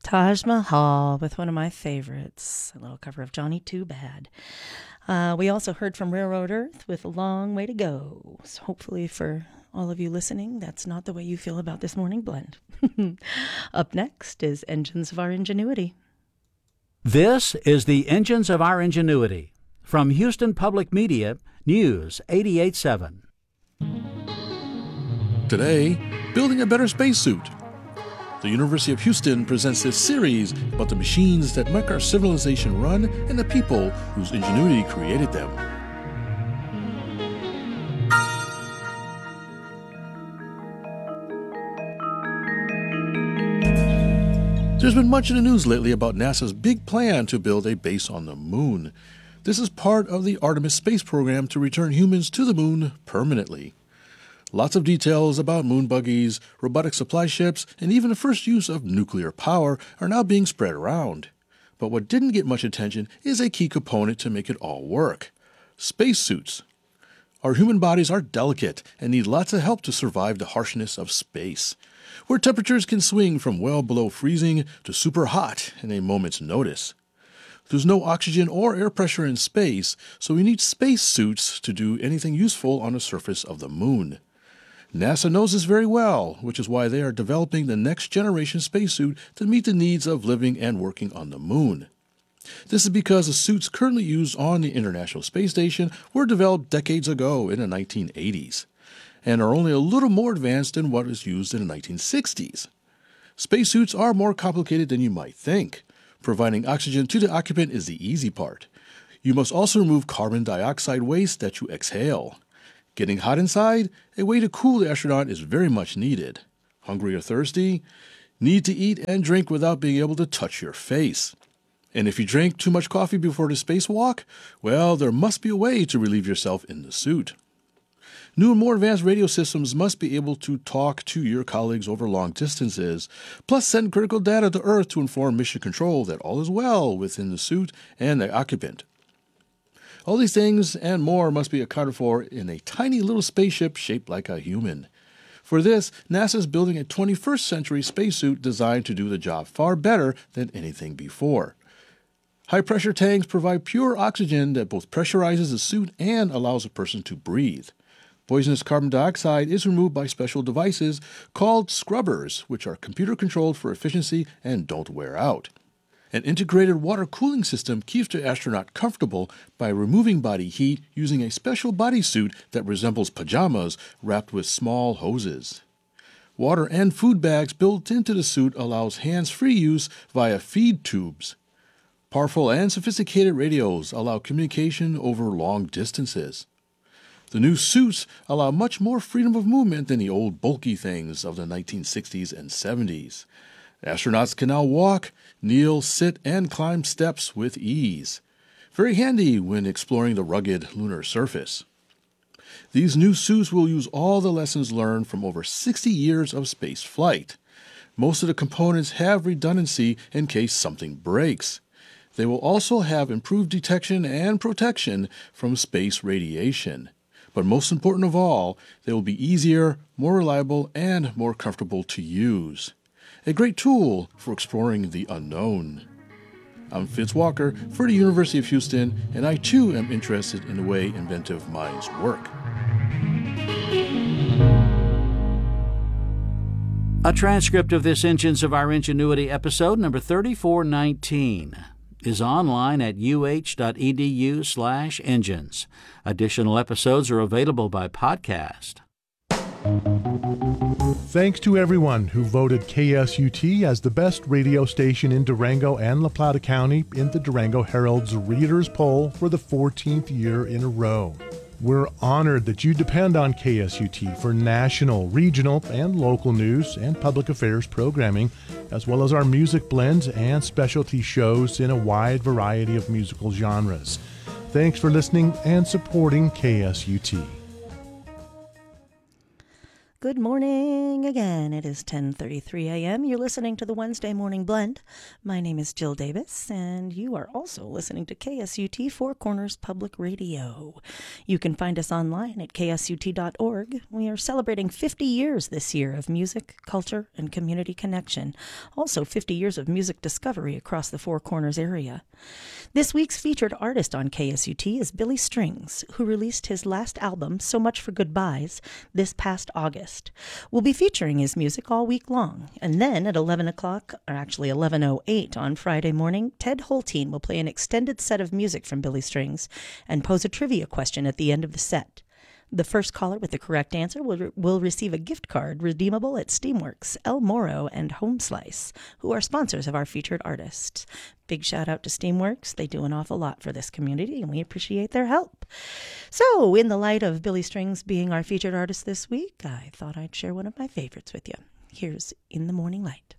Taj Mahal with one of my favorites, a little cover of Johnny Too Bad. We also heard from Railroad Earth with A Long Way to Go. So hopefully for all of you listening, that's not the way you feel about this morning blend. Up next is Engines of Our Ingenuity. This is the Engines of Our Ingenuity from Houston Public Media, News 88.7. Today, building a better spacesuit. The University of Houston presents this series about the machines that make our civilization run and the people whose ingenuity created them. There's been much in the news lately about NASA's big plan to build a base on the moon. This is part of the Artemis space program to return humans to the moon permanently. Lots of details about moon buggies, robotic supply ships, and even the first use of nuclear power are now being spread around. But what didn't get much attention is a key component to make it all work: spacesuits. Our human bodies are delicate and need lots of help to survive the harshness of space, where temperatures can swing from well below freezing to super hot in a moment's notice. There's no oxygen or air pressure in space, so we need spacesuits to do anything useful on the surface of the moon. NASA knows this very well, which is why they are developing the next generation spacesuit to meet the needs of living and working on the moon. This is because the suits currently used on the International Space Station were developed decades ago in the 1980s, and are only a little more advanced than what was used in the 1960s. Spacesuits are more complicated than you might think. Providing oxygen to the occupant is the easy part. You must also remove carbon dioxide waste that you exhale. Getting hot inside? A way to cool the astronaut is very much needed. Hungry or thirsty? Need to eat and drink without being able to touch your face. And if you drink too much coffee before the spacewalk, well, there must be a way to relieve yourself in the suit. New and more advanced radio systems must be able to talk to your colleagues over long distances, plus send critical data to Earth to inform mission control that all is well within the suit and the occupant. All these things and more must be accounted for in a tiny little spaceship shaped like a human. For this, NASA is building a 21st century spacesuit designed to do the job far better than anything before. High-pressure tanks provide pure oxygen that both pressurizes the suit and allows a person to breathe. Poisonous carbon dioxide is removed by special devices called scrubbers, which are computer-controlled for efficiency and don't wear out. An integrated water cooling system keeps the astronaut comfortable by removing body heat using a special bodysuit that resembles pajamas wrapped with small hoses. Water and food bags built into the suit allows hands-free use via feed tubes. Powerful and sophisticated radios allow communication over long distances. The new suits allow much more freedom of movement than the old bulky things of the 1960s and 70s. Astronauts can now walk, kneel, sit, and climb steps with ease. Very handy when exploring the rugged lunar surface. These new suits will use all the lessons learned from over 60 years of space flight. Most of the components have redundancy in case something breaks. They will also have improved detection and protection from space radiation. But most important of all, they will be easier, more reliable, and more comfortable to use. A great tool for exploring the unknown. I'm Fitz Walker for the University of Houston, and I too am interested in the way inventive minds work. A transcript of this Engines of Our Ingenuity episode number 3419 is online at uh.edu/engines. Additional episodes are available by podcast. Thanks to everyone who voted KSUT as the best radio station in Durango and La Plata County in the Durango Herald's Readers Poll for the 14th year in a row. We're honored that you depend on KSUT for national, regional, and local news and public affairs programming, as well as our music blends and specialty shows in a wide variety of musical genres. Thanks for listening and supporting KSUT. Good morning again. It is 10:33 a.m. You're listening to the Wednesday Morning Blend. My name is Jill Davis, and you are also listening to KSUT Four Corners Public Radio. You can find us online at ksut.org. We are celebrating 50 years this year of music, culture, and community connection. Also 50 years of music discovery across the Four Corners area. This week's featured artist on KSUT is Billy Strings, who released his last album, So Much for Goodbyes, this past August. We'll be featuring his music all week long. And then at 11 o'clock, or actually 11:08 on Friday morning, Ted Holteen will play an extended set of music from Billy Strings and pose a trivia question at the end of the set. The first caller with the correct answer will receive a gift card redeemable at Steamworks, El Moro, and Home Slice, who are sponsors of our featured artists. Big shout out to Steamworks. They do an awful lot for this community, and we appreciate their help. So, in the light of Billy Strings being our featured artist this week, I thought I'd share one of my favorites with you. Here's In the Morning Light.